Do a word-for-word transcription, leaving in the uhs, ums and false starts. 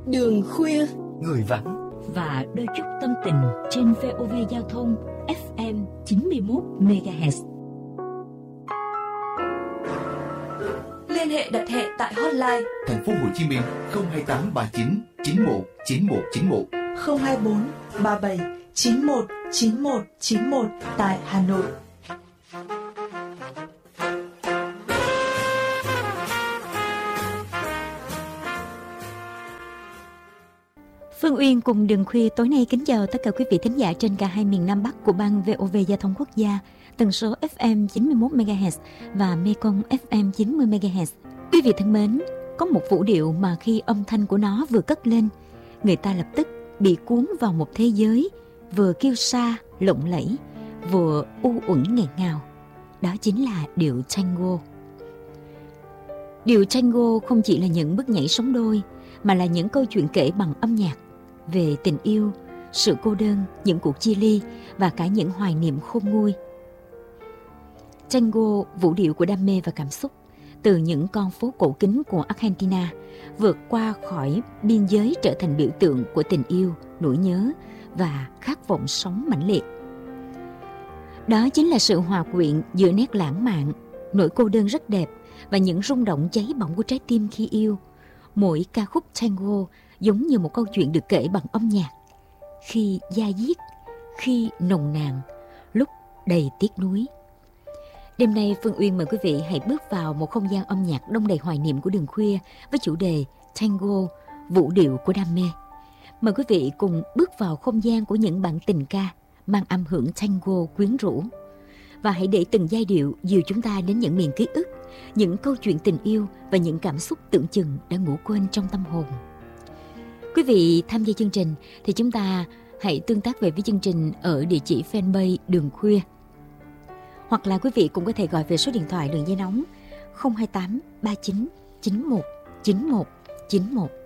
Đường khuya, người vắng và đôi chút tâm tình trên vê o vê Giao thông ép em chín mươi mốt mê ga héc. Liên hệ đặt hẹn tại hotline Thành phố Hồ Chí Minh không hai tám ba chín chín một chín một chín một, không hai bốn ba bảy chín một chín một chín một tại Hà Nội. Phương Uyên cùng Đường Khuya tối nay kính chào tất cả quý vị thính giả trên cả hai miền Nam Bắc của bang vê o vê Giao thông Quốc gia, tần số ép em chín mươi mốt mê ga héc và Mekong ép em chín mươi mê ga héc. Quý vị thân mến, có một vũ điệu mà khi âm thanh của nó vừa cất lên, người ta lập tức bị cuốn vào một thế giới vừa kiêu sa, lộng lẫy, vừa u uẩn nghẹn ngào. Đó chính là điệu tango. Điệu tango không chỉ là những bước nhảy sống đôi, mà là những câu chuyện kể bằng âm nhạc về tình yêu, sự cô đơn, những cuộc chia ly và cả những hoài niệm khôn nguôi. Tango, vũ điệu của đam mê và cảm xúc, từ những con phố cổ kính của Argentina vượt qua khỏi biên giới trở thành biểu tượng của tình yêu, nỗi nhớ và khát vọng sống mãnh liệt. Đó chính là sự hòa quyện giữa nét lãng mạn, nỗi cô đơn rất đẹp và những rung động cháy bỏng của trái tim khi yêu. Mỗi ca khúc tango giống như một câu chuyện được kể bằng âm nhạc, khi da diết, khi nồng nàn, lúc đầy tiếc nuối. Đêm nay Phương Uyên mời quý vị hãy bước vào một không gian âm nhạc đông đầy hoài niệm của Đường Khuya với chủ đề tango, vũ điệu của đam mê. Mời quý vị cùng bước vào không gian của những bản tình ca mang âm hưởng tango quyến rũ. Và hãy để từng giai điệu dìu chúng ta đến những miền ký ức, những câu chuyện tình yêu và những cảm xúc tưởng chừng đã ngủ quên trong tâm hồn. Quý vị tham gia chương trình thì chúng ta hãy tương tác về với chương trình ở địa chỉ fanpage Đường Khuya. Hoặc là quý vị cũng có thể gọi về số điện thoại đường dây nóng không hai tám ba chín chín một chín một chín một.